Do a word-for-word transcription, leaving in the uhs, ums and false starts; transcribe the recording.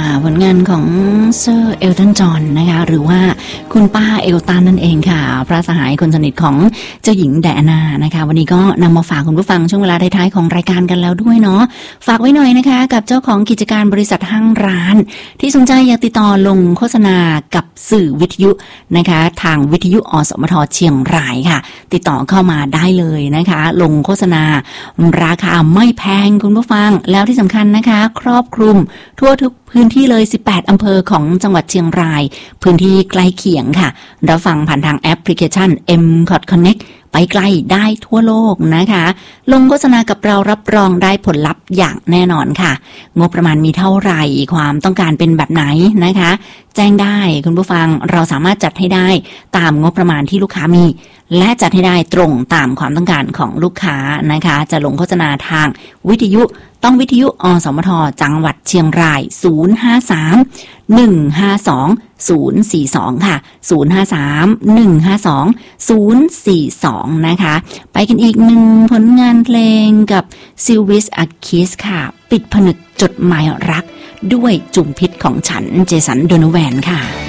ผลงานของเซอร์เอลตันจอห์นนะคะหรือว่าคุณป้าเอลตันนั่นเองค่ะพระสหายคนสนิทของเจ้าหญิงไดอาน่านะคะวันนี้ก็นำมาฝากคุณผู้ฟังช่วงเวลาท้ายๆของรายการกันแล้วด้วยเนาะฝากไว้หน่อยนะคะกับเจ้าของกิจการบริษัทห้างร้านที่สนใจอยากติดต่อลงโฆษณากับสื่อวิทยุนะคะทางวิทยุอสมทเชียงรายค่ะติดต่อเข้ามาได้เลยนะคะลงโฆษณาราคาไม่แพงคุณผู้ฟังแล้วที่สำคัญนะคะครอบคลุมทั่วทุกพื้นที่เลยสิบแปดอำเภอของจังหวัดเชียงรายพื้นที่ใกล้เคียงค่ะรับฟังผ่านทางแอปพลิเคชัน เอ็ม คอท Connect ไปไกลได้ทั่วโลกนะคะลงโฆษณากับเรารับรองได้ผลลัพธ์อย่างแน่นอนค่ะงบประมาณมีเท่าไหร่ความต้องการเป็นแบบไหนนะคะแจ้งได้คุณผู้ฟังเราสามารถจัดให้ได้ตามงบประมาณที่ลูกค้ามีและจัดให้ได้ตรงตามความต้องการของลูกค้านะคะจะลงโฆษณาทางวิทยุต้องวิทยุอสมทจังหวัดเชียงรายศูนย์ ห้า สาม หนึ่ง ห้า สอง ศูนย์ สี่ สองค่ะศูนย์ ห้า สาม หนึ่ง ห้า สอง ศูนย์ สี่ สองนะคะไปกันอีกหนึ่งผลงานเพลงกับซิลวิสอะคิสค่ะปิดผนึกจดหมายรักด้วยจุมพิษของฉันเจสันโดโนแวนค่ะ